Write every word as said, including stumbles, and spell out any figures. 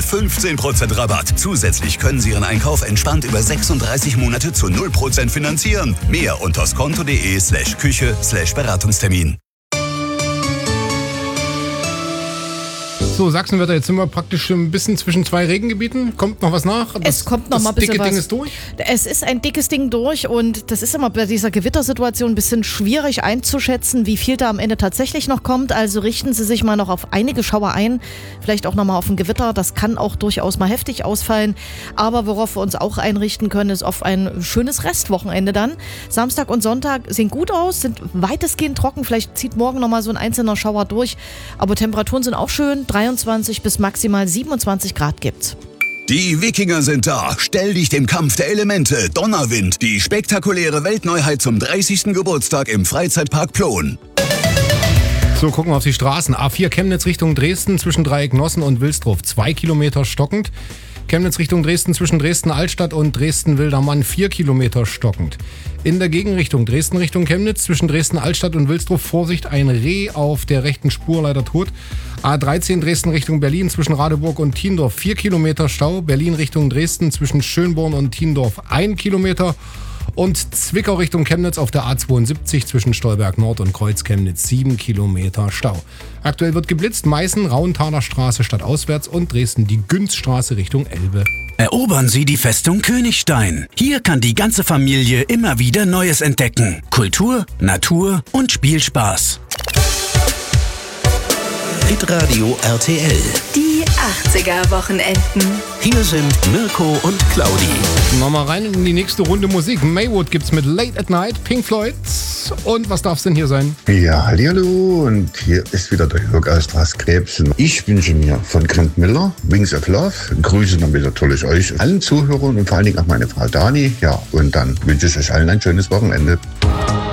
fünfzehn Prozent Rabatt. Zusätzlich können Sie Ihren Einkauf entspannt über sechsunddreißig Monate zu null Prozent finanzieren. Mehr unter skonto.de slash Küche slash Beratungstermin. So, Sachsenwetter, jetzt sind wir praktisch ein bisschen zwischen zwei Regengebieten. Kommt noch was nach? Das, es kommt noch mal ein bisschen dicke was. Ding ist durch? Es ist ein dickes Ding durch und das ist immer bei dieser Gewittersituation ein bisschen schwierig einzuschätzen, wie viel da am Ende tatsächlich noch kommt. Also richten Sie sich mal noch auf einige Schauer ein, vielleicht auch noch mal auf ein Gewitter. Das kann auch durchaus mal heftig ausfallen. Aber worauf wir uns auch einrichten können, ist auf ein schönes Restwochenende dann. Samstag und Sonntag sehen gut aus, sind weitestgehend trocken. Vielleicht zieht morgen noch mal so ein einzelner Schauer durch. Aber Temperaturen sind auch schön. dreiundzwanzig bis maximal siebenundzwanzig Grad gibt's. Die Wikinger sind da. Stell dich dem Kampf der Elemente. Donnerwind. Die spektakuläre Weltneuheit zum dreißigsten Geburtstag im Freizeitpark Plon. So, gucken wir auf die Straßen. A vier Chemnitz Richtung Dresden zwischen Dreieck Nossen und Wilsdruff. Zwei Kilometer stockend. Chemnitz Richtung Dresden zwischen Dresden-Altstadt und Dresden-Wildermann. Vier Kilometer stockend. In der Gegenrichtung Dresden Richtung Chemnitz zwischen Dresden-Altstadt und Wilsdruff. Vorsicht, ein Reh auf der rechten Spur, leider tot. A dreizehn Dresden Richtung Berlin zwischen Radeburg und Thiendorf. Vier Kilometer Stau. Berlin Richtung Dresden zwischen Schönborn und Thiendorf. Ein Kilometer. Und Zwickau Richtung Chemnitz auf der A zweiundsiebzig zwischen Stolberg Nord und Kreuz Chemnitz. Sieben Kilometer Stau. Aktuell wird geblitzt. Meißen, Rauenthaler Straße stadtauswärts und Dresden die Günzstraße Richtung Elbe. Erobern Sie die Festung Königstein. Hier kann die ganze Familie immer wieder Neues entdecken. Kultur, Natur und Spielspaß. Hitradio R T L. Die achtziger-Wochenenden. Hier sind Mirko und Claudi. Nochmal rein in die nächste Runde Musik. Maywood gibt's mit Late at Night, Pink Floyd. Und was darf's denn hier sein? Ja, hallihallo. Und hier ist wieder der Jörg aus Straßkrebsen. Ich wünsche mir von Grant Miller Wings of Love. Grüße dann wieder natürlich euch, allen Zuhörern und vor allen Dingen auch meine Frau Dani. Ja, und dann wünsche ich euch allen ein schönes Wochenende.